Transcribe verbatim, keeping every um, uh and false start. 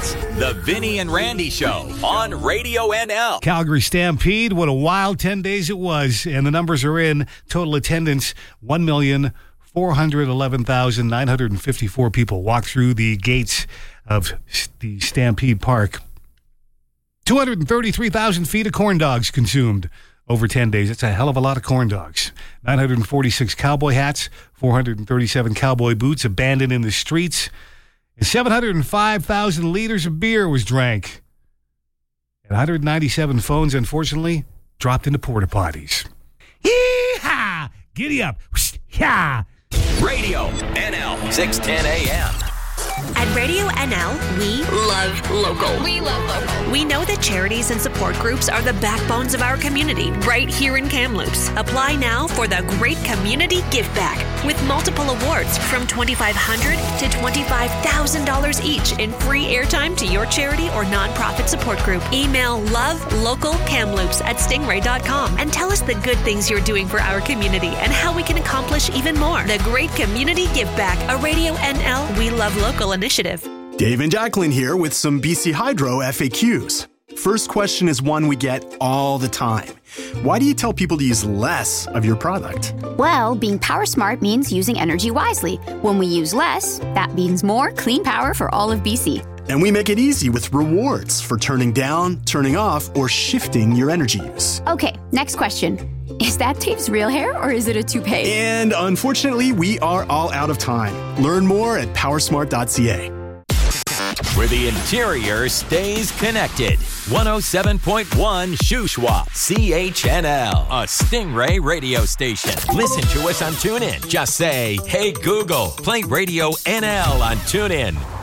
It's the Vinny and Randy Show on Radio N L. Calgary Stampede, what a wild ten days it was. And the numbers are in. Total attendance, one million four hundred eleven thousand nine hundred fifty-four people walked through the gates of the Stampede Park. two hundred thirty-three thousand feet of corn dogs consumed over ten days. That's a hell of a lot of corn dogs. nine hundred forty-six cowboy hats, four hundred thirty-seven cowboy boots abandoned in the streets, and seven hundred five thousand liters of beer was drank. And one hundred ninety-seven phones, unfortunately, dropped into porta potties. Yee-haw! Giddy up. Yeah. Radio N L, six ten a.m. At Radio N L, we love local. We love local. We know that charities and support groups are the backbones of our community right here in Kamloops. Apply now for the Great Community Give Back with multiple awards from twenty-five hundred dollars to twenty-five thousand dollars each in free airtime to your charity or nonprofit support group. Email lovelocalkamloops at stingray dot com and tell us the good things you're doing for our community and how we can accomplish even more. The Great Community Give Back, a Radio N L We Love Local initiative. Dave and Jacqueline here with some B C Hydro F A Qs. First question is one we get all the time. Why do you tell people to use less of your product? Well, being power smart means using energy wisely. When we use less, that means more clean power for all of B C. And we make it easy with rewards for turning down, turning off, or shifting your energy use. Okay, next question. Is that Dave's real hair or is it a toupee? And unfortunately, we are all out of time. Learn more at powersmart dot c a. Where the interior stays connected. one oh seven point one Shuswap, C H N L, a Stingray radio station. Listen to us on TuneIn. Just say, hey Google, play Radio N L on TuneIn.